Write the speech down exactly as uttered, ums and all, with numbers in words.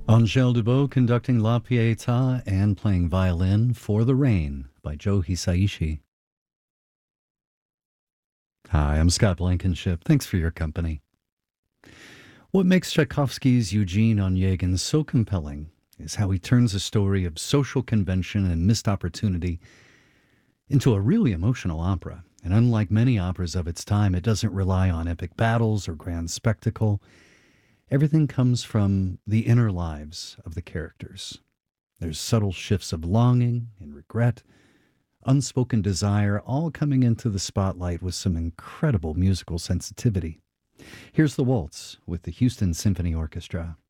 Angèle Dubot conducting La Pietà and playing violin for the Rain by Joe Hisaishi. Hi, I'm Scott Blankenship. Thanks for your company. What makes Tchaikovsky's Eugene Onegin so compelling is how he turns a story of social convention and missed opportunity into a really emotional opera. And unlike many operas of its time, it doesn't rely on epic battles or grand spectacle. Everything comes from the inner lives of the characters. There's subtle shifts of longing and regret, unspoken desire, all coming into the spotlight with some incredible musical sensitivity. Here's the waltz with the Houston Symphony Orchestra.